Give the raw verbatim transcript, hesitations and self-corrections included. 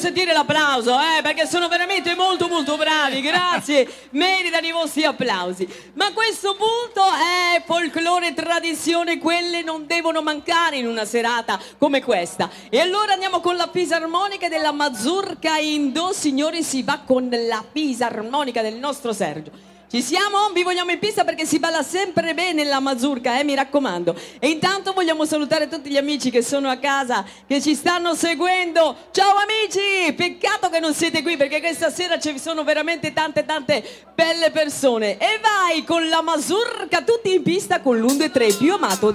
sentire l'applauso, eh, perché sono veramente molto molto bravi, grazie, meritano i vostri applausi. Ma a questo punto è folklore e tradizione, quelle non devono mancare in una serata come questa. E allora andiamo con la fisarmonica della Mazurka in Do, signori, si va con la fisarmonica del nostro Sergio. Ci siamo? Vi vogliamo in pista perché si balla sempre bene la mazurka, eh, mi raccomando. E intanto vogliamo salutare tutti gli amici che sono a casa, che ci stanno seguendo. Ciao amici! Peccato che non siete qui perché questa sera ci sono veramente tante tante belle persone. E vai con la mazurka, tutti in pista con l'uno dei tre più amato